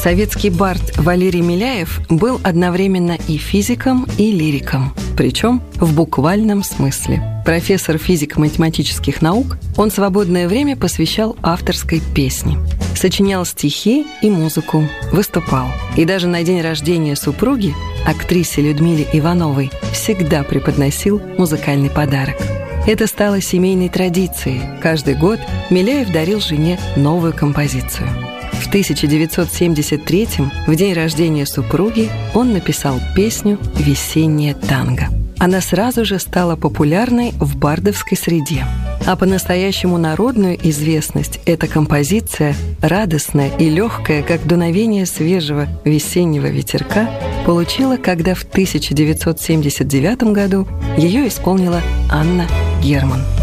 Советский бард Валерий Миляев был одновременно и физиком, и лириком, причем в буквальном смысле. Профессор физико-математических наук, он свободное время посвящал авторской песне. Сочинял стихи и музыку, выступал. И даже на день рождения супруги, актрисе Людмиле Ивановой, всегда преподносил музыкальный подарок. Это стало семейной традицией. Каждый год Миляев дарил жене новую композицию. В 1973-м, в день рождения супруги, он написал песню «Весеннее танго». Она сразу же стала популярной в бардовской среде. А по-настоящему народную известность эта композиция, радостная и легкая, как дуновение свежего весеннего ветерка, получила, когда в 1979 году ее исполнила Анна Герман.